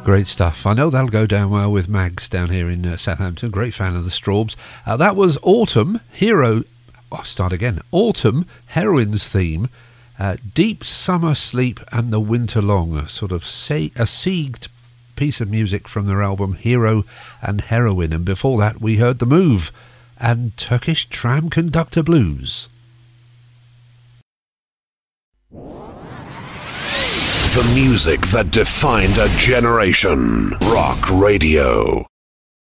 Great stuff. I know that'll go down well with Mags down here in Southampton. Great fan of the Strawbs. That was Autumn, Autumn, Heroine's Theme, Deep Summer Sleep and the Winter Long, a sort of a sieged piece of music from their album Hero and Heroine. And before that, we heard The Move and Turkish Tram Conductor Blues. The music that defined a generation. Rock Radio.